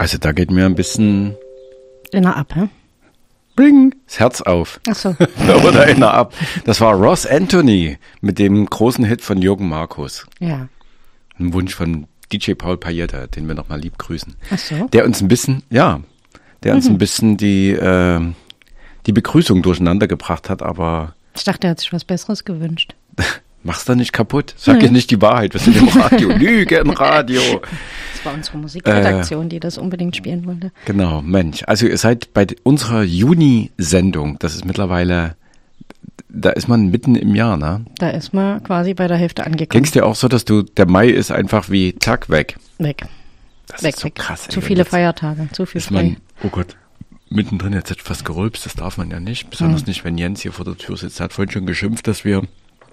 Also da geht mir ein bisschen Inner ab, hä? Bring, das Herz auf. Ach so. Oder inner ab. Das war Ross Anthony mit dem großen Hit von Jürgen Markus. Ja. Ein Wunsch von DJ Paul Payetta, den wir nochmal lieb grüßen. Ach so. Der uns ein bisschen, ein bisschen die Begrüßung durcheinander gebracht hat, aber Ich dachte, er hat sich was Besseres gewünscht. mach's doch nicht kaputt. Sag jetzt nicht die Wahrheit. Wir sind im Radio. Lüge im Radio. Das war unsere Musikredaktion, die das unbedingt spielen wollte. Genau, Mensch. Also ihr seid bei unserer Juni-Sendung, das ist mittlerweile, da ist man mitten im Jahr, ne? Da ist man quasi bei der Hälfte angekommen. Ging's dir auch so, dass der Mai ist einfach wie Tag weg? Weg. Das Weg, ist so weg. krass. Zu viele Feiertage, zu viel Ist frei. man, oh Gott, mittendrin, jetzt hätte ich fast gerülpst, das darf man ja nicht. Besonders nicht, wenn Jens hier vor der Tür sitzt. Er hat vorhin schon geschimpft, dass wir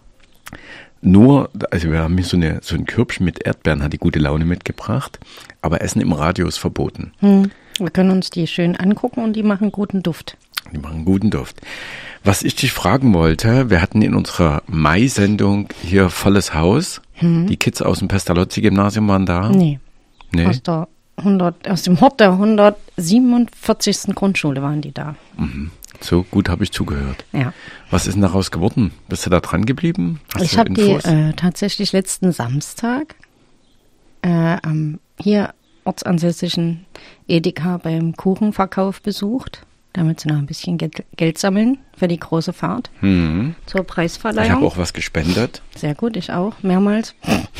wir haben hier so ein Körbchen mit Erdbeeren, hat die gute Laune mitgebracht, aber Essen im Radio ist verboten. Wir können uns die schön angucken und die machen guten Duft. Die machen guten Duft. Was ich dich fragen wollte, wir hatten in unserer Mai-Sendung hier volles Haus. Die Kids aus dem Pestalozzi-Gymnasium waren da. Nee. Nee? Aus dem Hort der 147. Grundschule waren die da. So gut habe ich zugehört. Ja. Was ist denn daraus geworden? Bist du da dran geblieben? Hast Ich du habe die Infos? tatsächlich letzten Samstag am hier ortsansässigen Edeka beim Kuchenverkauf besucht, damit sie noch ein bisschen Geld sammeln für die große Fahrt zur Preisverleihung. Ich habe auch was gespendet. Sehr gut, ich auch, mehrmals.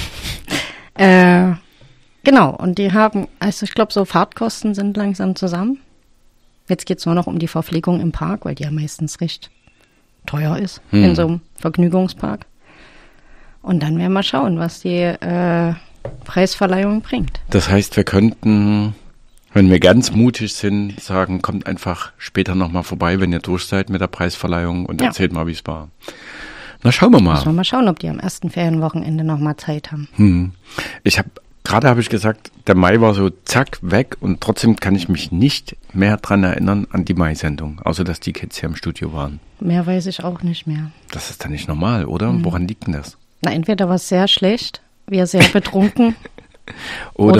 Genau, und die haben, also ich glaube, so Fahrtkosten sind langsam zusammen. Jetzt geht es nur noch um die Verpflegung im Park, weil die ja meistens recht teuer ist in so einem Vergnügungspark. Und dann werden wir schauen, was die Preisverleihung bringt. Das heißt, wir könnten, wenn wir ganz mutig sind, sagen, kommt einfach später nochmal vorbei, wenn ihr durch seid mit der Preisverleihung und erzählt mal, wie es war. Na, schauen wir mal. Müssen wir mal schauen, ob die am ersten Ferienwochenende nochmal Zeit haben. Gerade habe ich gesagt, der Mai war so zack, weg und trotzdem kann ich mich nicht mehr dran erinnern an die Mai-Sendung, außer dass die Kids hier im Studio waren. Mehr weiß ich auch nicht mehr. Das ist dann nicht normal, oder? Woran liegt denn das? Na, entweder war es sehr schlecht, wir sehr betrunken Oder